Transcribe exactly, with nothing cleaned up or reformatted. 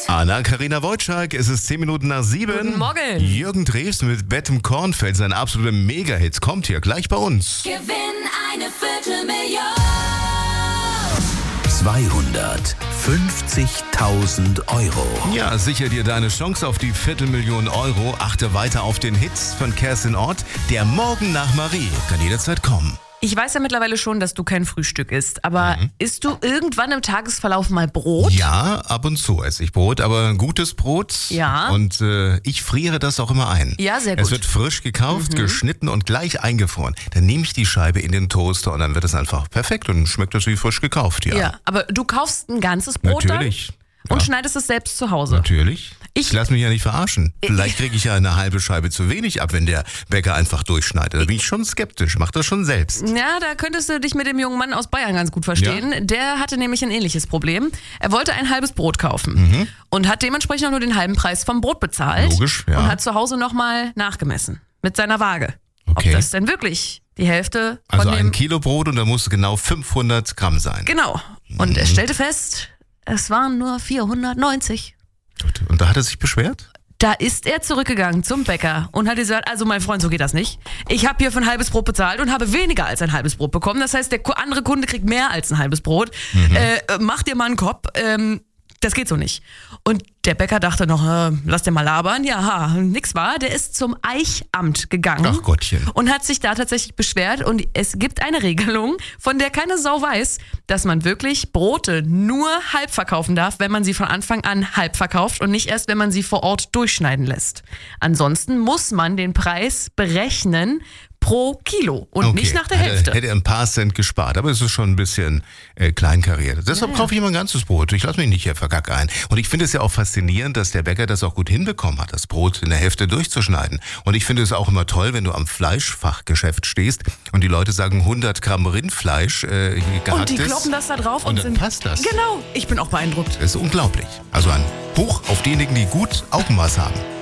Anna-Karina Wojcik, es ist zehn Minuten nach sieben. Guten Morgen. Jürgen Drews mit Bettem Kornfeld, sein absoluter Mega-Hit, kommt hier gleich bei uns. Gewinn eine Viertelmillion. zweihundertfünfzigtausend Euro. Ja, sicher dir deine Chance auf die Viertelmillion Euro. Achte weiter auf den Hits von Kerstin Ott. Der Morgen nach Marie kann jederzeit kommen. Ich weiß ja mittlerweile schon, dass du kein Frühstück isst, aber mhm. isst du irgendwann im Tagesverlauf mal Brot? Ja, ab und zu esse ich Brot, aber gutes Brot. Ja. Und äh, ich friere das auch immer ein. Ja, sehr gut. Es wird frisch gekauft, mhm. geschnitten und gleich eingefroren. Dann nehme ich die Scheibe in den Toaster und dann wird es einfach perfekt und schmeckt es wie frisch gekauft, ja. Ja, aber du kaufst ein ganzes Brot Natürlich. dann und ja. schneidest es selbst zu Hause? Natürlich. Ich, Ich lasse mich ja nicht verarschen. Vielleicht kriege ich ja eine halbe Scheibe zu wenig ab, wenn der Bäcker einfach durchschneidet. Da bin ich schon skeptisch. Mach das schon selbst. Ja, da könntest du dich mit dem jungen Mann aus Bayern ganz gut verstehen. Ja. Der hatte nämlich ein ähnliches Problem. Er wollte ein halbes Brot kaufen mhm. und hat dementsprechend auch nur den halben Preis vom Brot bezahlt. Logisch, ja. Und hat zu Hause nochmal nachgemessen mit seiner Waage. Okay. Ob das denn wirklich die Hälfte von Also dem... ein Kilo Brot und da muss genau fünfhundert Gramm sein. Genau. Und Mhm. er stellte fest, es waren nur vierhundertneunzig. Gut. Und da hat er sich beschwert? Da ist er zurückgegangen zum Bäcker und hat gesagt, also mein Freund, so geht das nicht. Ich habe hier für ein halbes Brot bezahlt und habe weniger als ein halbes Brot bekommen. Das heißt, der andere Kunde kriegt mehr als ein halbes Brot. Mhm. Äh, mach dir mal einen Kopf. Ähm, das geht so nicht. Und der Bäcker dachte noch, äh, lass den mal labern. Ja, ha, nix war. Der ist zum Eichamt gegangen. Ach Gottchen. Und hat sich da tatsächlich beschwert. Und es gibt eine Regelung, von der keine Sau weiß, dass man wirklich Brote nur halb verkaufen darf, wenn man sie von Anfang an halb verkauft und nicht erst, wenn man sie vor Ort durchschneiden lässt. Ansonsten muss man den Preis berechnen pro Kilo und Okay. nicht nach der hätte, Hälfte. Hätte er ein paar Cent gespart, aber es ist schon ein bisschen äh, kleinkariert. Deshalb Ja, ja. kaufe ich immer ein ganzes Brot. Ich lasse mich nicht hier verkack ein. Und ich finde es ja auch faszinierend, dass der Bäcker das auch gut hinbekommen hat, das Brot in der Hälfte durchzuschneiden. Und ich finde es auch immer toll, wenn du am Fleischfachgeschäft stehst und die Leute sagen hundert Gramm Rindfleisch äh, hier Und gehacktes. die kloppen das da drauf und, und dann sind... passt das. Genau, ich bin auch beeindruckt. Das ist unglaublich. Also ein Hoch auf diejenigen, die gut Augenmaß haben.